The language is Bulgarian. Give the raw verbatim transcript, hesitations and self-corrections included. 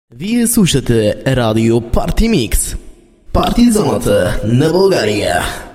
Вие слушате радио Party Mix. Партизоната на България.